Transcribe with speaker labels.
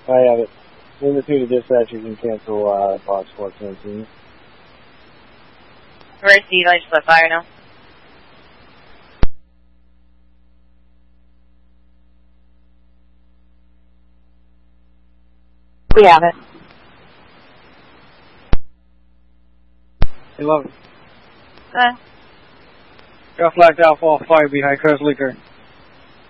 Speaker 1: I have it. Send it to the dispatcher and cancel box 417.
Speaker 2: Where's the light split fire now?
Speaker 3: We have it.
Speaker 4: 11.
Speaker 2: Good.
Speaker 4: Got flagged Alpha 5 behind Crest Leaker.